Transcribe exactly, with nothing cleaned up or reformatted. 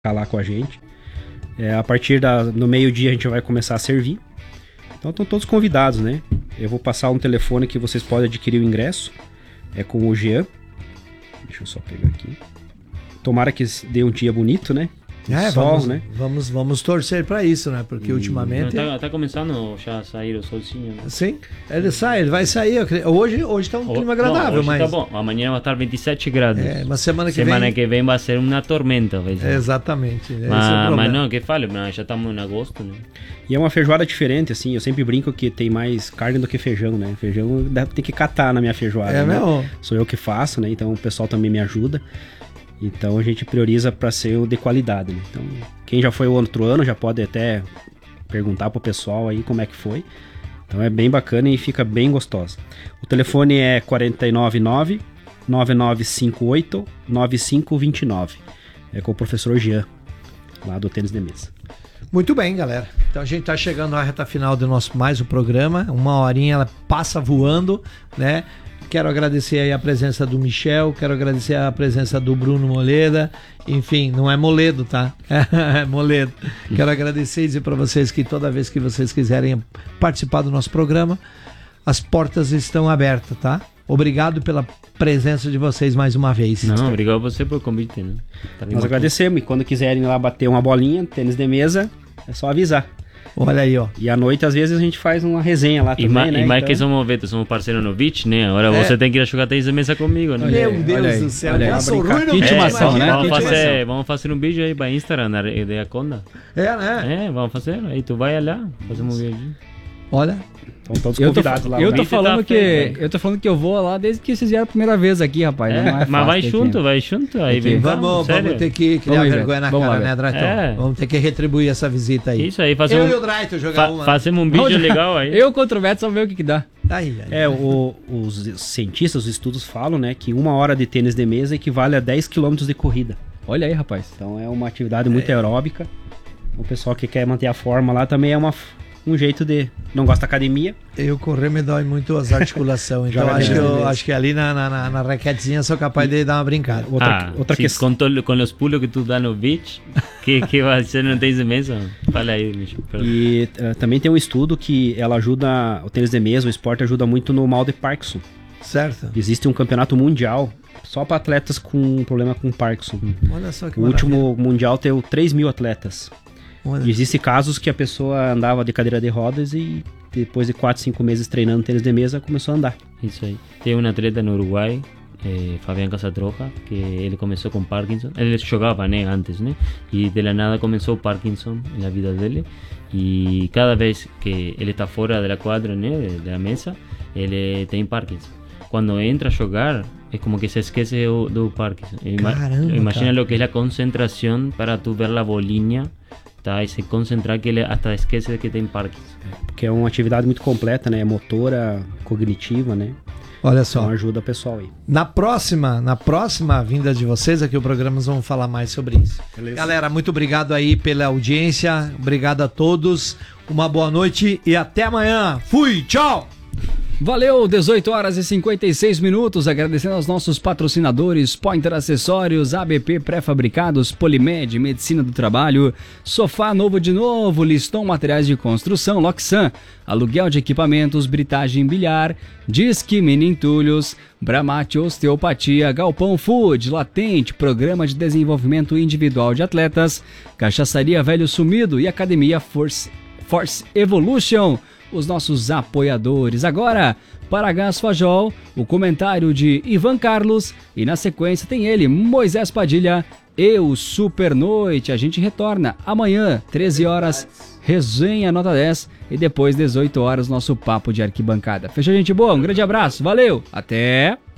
lá com a gente. É, a partir da, no meio-dia a gente vai começar a servir. Então estão todos convidados, né? Eu vou passar um telefone que vocês podem adquirir o ingresso. É com o Jean. Deixa eu só pegar aqui. Tomara que dê um dia bonito, né? É, sol, vamos, né? Vamos, vamos torcer para isso, né? Porque e... ultimamente... Tá, tá começando já a sair o solzinho, né? Sim, ele sai, ele vai sair. Hoje, hoje tá um o... clima agradável, não, hoje mas... tá bom. Amanhã vai estar vinte e sete graus. É, mas semana que semana vem... que vem vai ser uma tormenta. Vai ser. É, exatamente. Mas, é mas não, que fale, mas já estamos em agosto, né? E é uma feijoada diferente, assim. Eu sempre brinco que tem mais carne do que feijão, né? Feijão tem que catar na minha feijoada. É né? mesmo? Sou eu que faço, né? Então o pessoal também me ajuda. Então a gente prioriza para ser o de qualidade, né? Então quem já foi o outro ano já pode até perguntar pro pessoal aí como é que foi. Então é bem bacana e fica bem gostosa. O telefone é quatro nove nove, nove nove cinco oito, nove cinco dois nove. É com o professor Jean, lá do Tênis de Mesa. Muito bem, galera. Então a gente tá chegando à reta final do nosso mais o programa. Uma horinha ela passa voando, né? Quero agradecer aí a presença do Michel, quero agradecer a presença do Bruno Moleda, enfim, não é Moledo, tá? É Moledo. Quero agradecer e dizer para vocês que toda vez que vocês quiserem participar do nosso programa, as portas estão abertas, tá? Obrigado pela presença de vocês mais uma vez. Não, obrigado a você pelo convite, né? Tá Nós agradecemos e quando quiserem lá bater uma bolinha, tênis de mesa, é só avisar. Olha aí, ó. E à noite, às vezes, a gente faz uma resenha lá e também, ma, né? E mais então... que somos, Veto, somos parceiros no Beach, né? Agora é. Você tem que ir a jogar tênis de mesa comigo, né? Meu aí, Deus do céu, já sou ruim no que intimação, né? Vamos fazer, vamos fazer um vídeo aí para Instagram, na ideia Conda. É, né? É, vamos fazer. Aí tu vai lá, fazemos um vídeo. Olha... Estão todos convidados lá. Eu tô, falando tá que, feio, eu tô falando que eu vou lá desde que vocês vieram a primeira vez aqui, rapaz. É, não é mas vai junto, aqui. vai junto. Aí vem vamos, vamos ter que criar vamos vergonha na vamos cara, lá, né, Drayton? É. Vamos ter que retribuir essa visita aí. Isso aí, fazer eu um... e o Drayton jogar fa uma. Fazemos um vídeo legal aí. Eu contra o Beto, só ver o que que dá. Aí, aí, é, o, os cientistas, os estudos falam, né, que uma hora de tênis de mesa equivale a dez quilômetros de corrida. Olha aí, rapaz. Então é uma atividade muito é. aeróbica. O pessoal que quer manter a forma lá também é uma... um jeito de... não gosta da academia. Eu correr me dói muito as articulações, então acho que, eu, acho que ali na, na, na raquetezinha sou capaz de dar uma brincada. Outra, ah, outra sim, questão. Com, com os pulos que tu dá no beach, que, que vai ser no tênis de mesa? Fala aí, Michel. E uh, também tem um estudo que ela ajuda, o tênis de mesa, o esporte ajuda muito no mal de Parkinson. Certo. Existe um campeonato mundial só para atletas com problema com Parkinson. Olha só que O maravilha. último mundial teve três mil atletas. Olha. Existem casos que a pessoa andava de cadeira de rodas e depois de quatro, cinco meses treinando tênis de mesa começou a andar. Isso aí. Tem um atleta no Uruguai, eh, Fabián Casatroja, que ele começou com Parkinson. Ele jogava, né, antes, né? E de la nada começou Parkinson na vida dele. E cada vez que ele está fora da quadra, né, da mesa, ele tem Parkinson. Quando entra a jogar, é como que se esquece do, do Parkinson. Caramba, Imagina cara. lo que é a concentração para tu ver a bolinha. Tá, e se concentrar que ele até esquece de que tem Parkinson. Porque é uma atividade muito completa, né? Motora, cognitiva, né? Olha só. Então ajuda o pessoal aí. Na próxima, na próxima vinda de vocês aqui, o programa nós vamos falar mais sobre isso. Beleza. Galera, muito obrigado aí pela audiência. Obrigado a todos. Uma boa noite e até amanhã. Fui, tchau! Valeu, dezoito horas e cinquenta e seis minutos, agradecendo aos nossos patrocinadores, Pointer Acessórios, A B P Pré-Fabricados, Polimed, Medicina do Trabalho, Sofá Novo de Novo, Liston Materiais de Construção, Loxan, Aluguel de Equipamentos, Britagem Bilhar, Disque Mini Entulhos, Bramate Osteopatia, Galpão Food, Latente, Programa de Desenvolvimento Individual de Atletas, Cachaçaria Velho Sumido e Academia Force, Force Evolution. Os nossos apoiadores. Agora, para Gás Fajol, o comentário de Ivan Carlos e na sequência tem ele, Moisés Padilha e o Super Noite. A gente retorna amanhã, treze horas, resenha nota dez e depois dezoito horas, nosso papo de arquibancada. Fechou, gente boa? Um grande abraço, valeu, até...